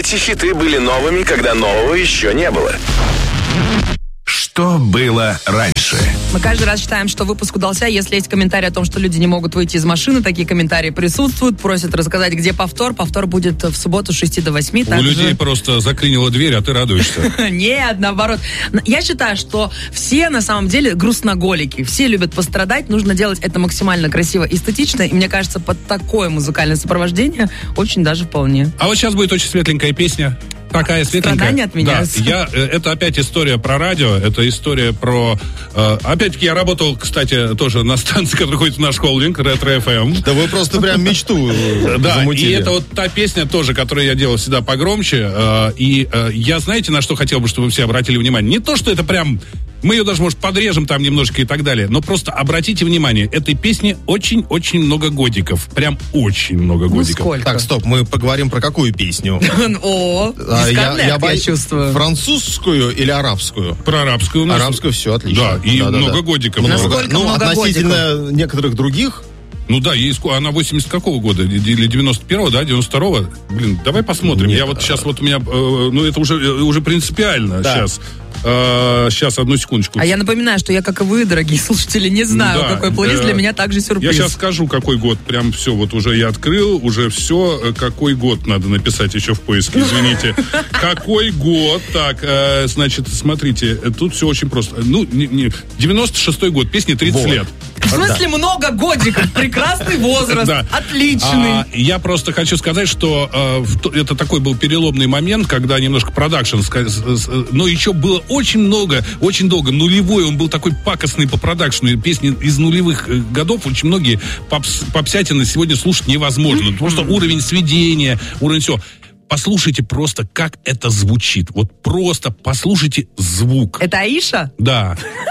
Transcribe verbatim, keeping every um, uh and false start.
Эти хиты были новыми, когда нового еще не было. Что было раньше? Мы каждый раз считаем, что выпуск удался, если есть комментарий о том, что люди не могут выйти из машины. Такие комментарии присутствуют. Просят рассказать, где повтор. Повтор будет в субботу с шести до восьми. У людей просто заклинила дверь, а ты радуешься. Нет, наоборот. Я считаю, что все на самом деле грустноголики. Все любят пострадать. Нужно делать это максимально красиво и эстетично. И мне кажется, под такое музыкальное сопровождение очень даже вполне. А вот сейчас будет очень светленькая песня. Такая светленькая. Страдания отменяются. Да, я, это опять история про радио, это история про... Э, опять-таки я работал, кстати, тоже на станции, которая ходит в наш холдинг, Ретро эф эм. Да вы просто прям мечту Да, замутили. и это вот та песня тоже, которую я делал всегда погромче. Э, и э, я, знаете, на что хотел бы, чтобы вы все обратили внимание? Не то, что это прям... Мы ее даже, может, подрежем там немножко и так далее. Но просто обратите внимание, этой песне очень-очень много годиков. Прям очень много Ну, годиков. сколько? Так, стоп, мы поговорим про какую песню? О, А, дисконнект, я боюсь, чувствую. Французскую или арабскую? Про арабскую у нас. Арабскую, все, отлично. Да, и Да-да-да. много годиков. Много. Насколько Ну, много относительно некоторых других. Ну да, ей ско- она восемьдесят какого года? Или девяносто первого, да, девяносто второго? Блин, давай посмотрим. Нет, я вот а... сейчас вот у меня, э, ну это уже, э, уже принципиально. Да. Сейчас. Э, сейчас, одну секундочку. А я напоминаю, что я, как и вы, дорогие слушатели, не знаю, Да, какой плейлист. э, Для меня также сюрприз. Я сейчас скажу, какой год. Прям все, вот уже я открыл, уже все. Э, Какой год надо написать еще в поиске, извините. Какой год? Так, э, значит, смотрите, э, тут все очень просто. Ну, не- не, девяносто шестой год, песне тридцать Вот. лет. В смысле, много годиков. Прекрасный возраст. Да. Отличный. А, я просто хочу сказать, что э, в то- это такой был переломный момент, когда немножко продакшн, ска- с- с- но еще было очень много, очень долго, нулевой, он был такой пакостный по продакшну, песни из нулевых э, годов, очень многие попс, попсятины сегодня слушать невозможно, потому что уровень сведения, уровень все. Послушайте просто, как это звучит. Вот просто послушайте звук. Это Аиша? Да.